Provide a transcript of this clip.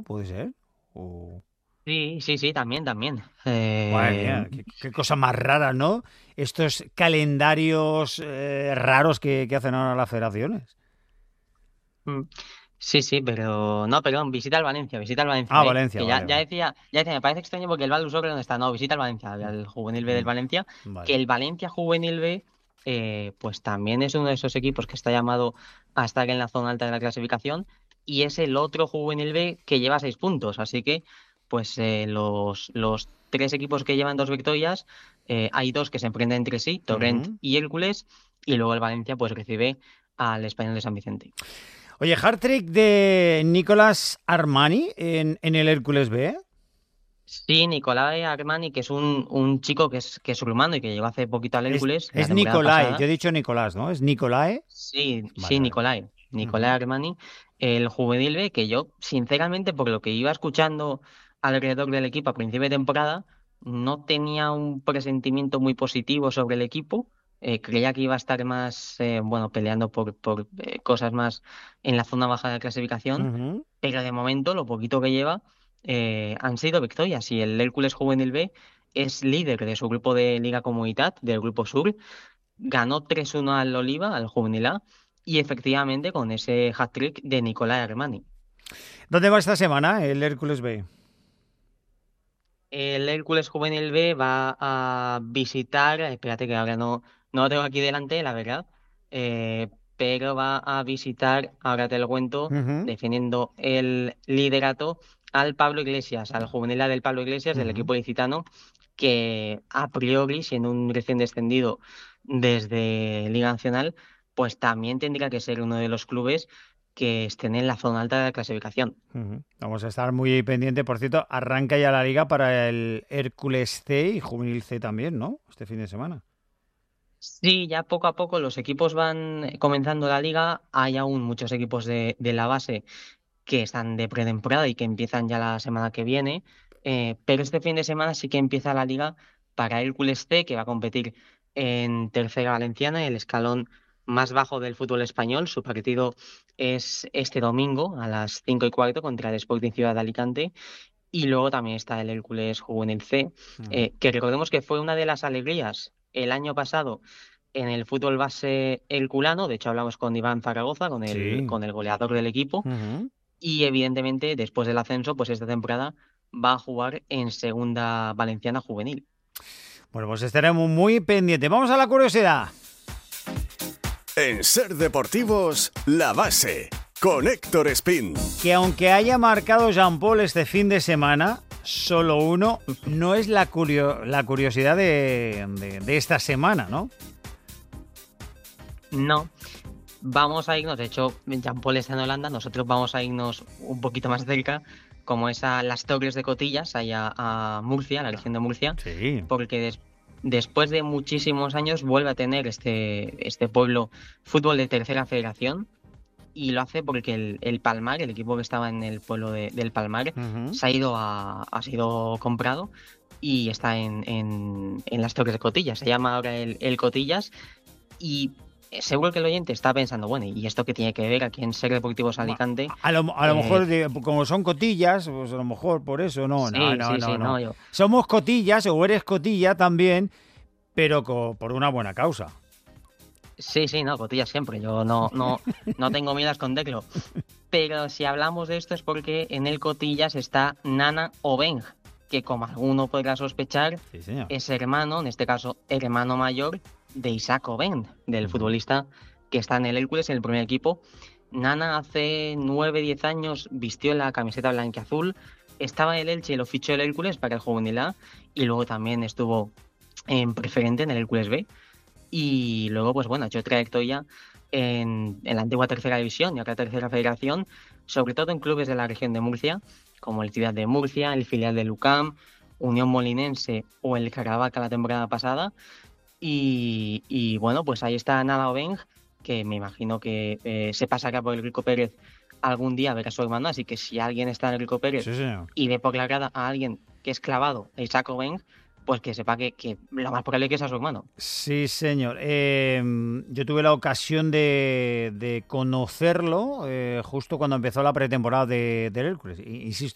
¿Puede ser? O... Sí, sí, sí, también. Madre mía, qué cosa más rara, ¿no? Estos calendarios raros que hacen ahora las federaciones. Mm, sí, sí, pero no, perdón, visita el Ah, Valencia, Valencia, que vale, vale. ya decía, me parece extraño porque el Val Soccer no está, no, visita el Valencia, el Juvenil B del Mm, Valencia, que vale. el Valencia Juvenil B, pues también es uno de esos equipos que está llamado a estar en la zona alta de la clasificación y es el otro Juvenil B que lleva 6 puntos, así que, pues los tres equipos que llevan 2 victorias, hay dos que se enfrentan entre sí, Torrent Ujú. y Hércules, y luego el Valencia pues recibe al Español de San Vicente. Oye, hat-trick de Nicolás Armani en el Hércules B. Sí, Nicolai Armani, que es un chico que es rumano y que llegó hace poquito al Hércules la Es temporada Nicolai, yo pasada. he dicho Nicolás, ¿no? ¿Es Nicolae? Sí, Vale, sí, vale. Nicolai Ujú. Armani, el juvenil B, que yo, sinceramente, por lo que iba escuchando alrededor del equipo a principio de temporada, no tenía un presentimiento muy positivo sobre el equipo. Creía que iba a estar más, bueno, peleando por cosas más en la zona baja de la clasificación, Ujú. pero de momento, lo poquito que lleva, han sido victorias y el Hércules Juvenil B es líder de su grupo de Liga Comunitat, del Grupo Sur. Ganó 3-1 al Oliva, al Juvenil A, y efectivamente con ese hat-trick de Nicolai Armani. ¿Dónde va esta semana el Hércules B? El Hércules Juvenil B va a visitar, espérate que ahora no lo tengo aquí delante, la verdad, pero va a visitar, ahora te lo cuento, Ujú, defendiendo el liderato al Pablo Iglesias, al Juvenil A del Pablo Iglesias, del ujú. equipo licitano, que a priori, siendo un recién descendido desde Liga Nacional, pues también tendría que ser uno de los clubes que estén en la zona alta de la clasificación. Ujú. Vamos a estar muy pendiente. Por cierto, arranca ya la liga para el Hércules C y Juvenil C también, ¿no? Este fin de semana. Sí, ya poco a poco los equipos van comenzando la liga. Hay aún muchos equipos de la base que están de pretemporada y que empiezan ya la semana que viene. Pero este fin de semana sí que empieza la liga para Hércules C, que va a competir en Tercera Valenciana, el escalón más bajo del fútbol español. Su partido es este domingo a las 5:15 contra el Sporting Ciudad de Alicante. Y luego también está el Hércules Juvenil C, Ujú. que recordemos que fue una de las alegrías el año pasado en el fútbol base herculano. De hecho, hablamos con Iván Zaragoza, con el, Sí. con el goleador del equipo. Ujú. Y evidentemente, después del ascenso, pues esta temporada va a jugar en Segunda Valenciana Juvenil. Bueno, pues estaremos muy pendientes. Vamos a la curiosidad. En Ser Deportivos, La Base, con Héctor Espín. Que aunque haya marcado Jean Paul este fin de semana, solo uno, no es la curiosidad de esta semana, ¿no? No, vamos a irnos, de hecho, Jean Paul está en Holanda, nosotros vamos a irnos un poquito más cerca, como es a las Torres de Cotillas, allá a Murcia, la región de Murcia, Sí. porque después de muchísimos años vuelve a tener este pueblo fútbol de tercera federación y lo hace porque el Palmar, el equipo que estaba en el pueblo del Palmar, Ujú. ha sido comprado y está en las Torres de Cotillas. Se llama ahora el Cotillas y seguro que el oyente está pensando, bueno, ¿y esto qué tiene que ver aquí en Ser Deportivos Alicante? A lo Eh, mejor, como son cotillas, pues a lo mejor por eso, no, no, sí, no, sí, no, sí, no. no, yo. Somos cotillas, o eres cotilla también, pero por una buena causa. Sí, sí, no, Cotillas siempre. Yo no tengo miedo a esconderlo. Pero si hablamos de esto es porque en el Cotillas está Nana Obeng, que como alguno podrá sospechar, Sí, señor. es hermano, en este caso hermano mayor, de Isaac Obeng, del Ujú. futbolista que está en el Hércules, en el primer equipo. Nana hace 9 10 años vistió la camiseta blanquiazul, estaba en el Elche y lo fichó el Hércules para el Juvenil A, y luego también estuvo en preferente en el Hércules B. Y luego, pues bueno, ha hecho trayectoria en la antigua tercera división y ahora tercera federación, sobre todo en clubes de la región de Murcia, como el Ciudad de Murcia, el filial del UCAM, Unión Molinense o el Caravaca la temporada pasada. Y bueno, pues ahí está Nada Obeng, que me imagino que se pasará por el Rico Pérez algún día a ver a su hermano, así que si alguien está en el Rico Pérez Sí, señor. y ve por la grada a alguien que es clavado a Isaac Obeng, pues que sepa que lo más probable es que sea su hermano. Sí, señor. Yo tuve la ocasión de conocerlo justo cuando empezó la pretemporada del Hércules. Insisto,